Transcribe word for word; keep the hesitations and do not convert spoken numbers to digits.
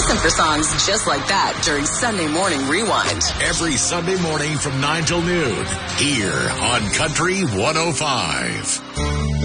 Listen for songs just like that during Sunday Morning Rewind. Every Sunday morning from nine till noon here on Country one oh five.